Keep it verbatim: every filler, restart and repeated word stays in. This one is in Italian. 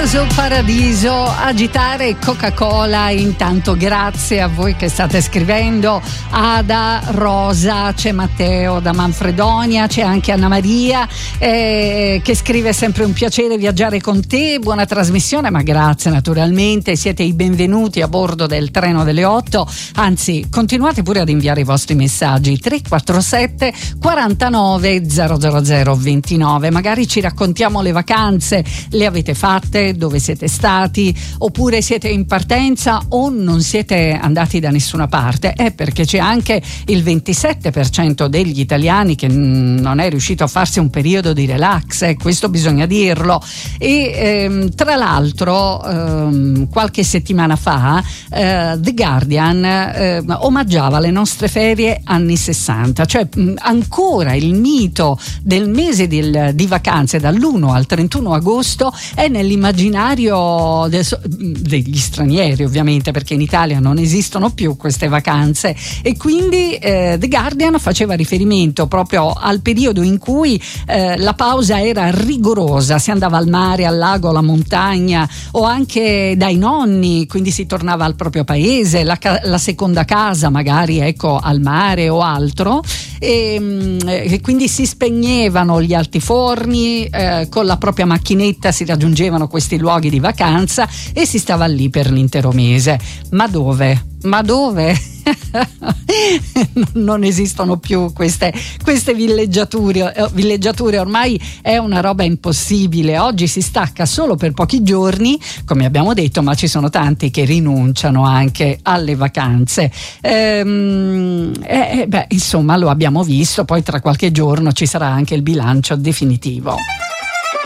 Famoso Paradiso, agitare Coca-Cola. Intanto grazie a voi che state scrivendo, Ada, Rosa, c'è Matteo da Manfredonia, c'è anche Anna Maria eh, che scrive: sempre un piacere viaggiare con te, buona trasmissione. Ma grazie, naturalmente, siete i benvenuti a bordo del treno delle otto, anzi continuate pure ad inviare i vostri messaggi tre quattro sette quarantanove zero zero zero ventinove, magari ci raccontiamo le vacanze, le avete fatte, dove siete stati, oppure siete in partenza o non siete andati da nessuna parte. È perché c'è anche il ventisette per cento degli italiani che non è riuscito a farsi un periodo di relax, eh, questo bisogna dirlo. E ehm, tra l'altro ehm, qualche settimana fa eh, The Guardian eh, omaggiava le nostre ferie anni sessanta, cioè mh, ancora il mito del mese di, di vacanze dall'primo al trentuno agosto è nell'immaginario del, degli stranieri, ovviamente, perché in Italia non esistono più queste vacanze. E quindi eh, The Guardian faceva riferimento proprio al periodo in cui eh, la pausa era rigorosa, si andava al mare, al lago, alla montagna o anche dai nonni, quindi si tornava al proprio paese, la, la seconda casa magari, ecco, al mare o altro, e, e quindi si spegnevano gli altiforni, eh, con la propria macchinetta si raggiungevano questi luoghi di vacanza e si stava lì per l'intero mese. Ma dove? Ma dove? Non esistono più queste, queste villeggiature, villeggiature ormai è una roba impossibile. Oggi si stacca solo per pochi giorni, come abbiamo detto, ma ci sono tanti che rinunciano anche alle vacanze. Ehm, eh, beh, insomma, lo abbiamo visto, poi tra qualche giorno ci sarà anche il bilancio definitivo.